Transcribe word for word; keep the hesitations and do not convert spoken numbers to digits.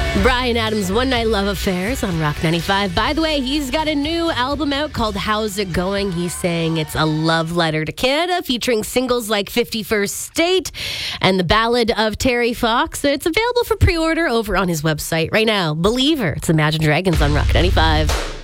Bryan Adams' One Night Love Affairs on Rock ninety-five. By the way, he's got a new album out called How's It Going? He's saying it's a love letter to Canada, featuring singles like fifty-first State and the Ballad of Terry Fox. It's available for pre-order over on his website right now. Believer. It's Imagine Dragons on Rock ninety-five.